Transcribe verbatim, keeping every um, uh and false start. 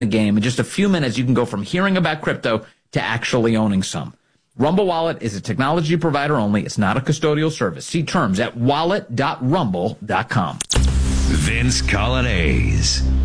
the game. In just a few minutes, you can go from hearing about crypto to actually owning some. Rumble Wallet is a technology provider only. It's not a custodial service. See terms at wallet dot rumble dot com. Vince Coglianese.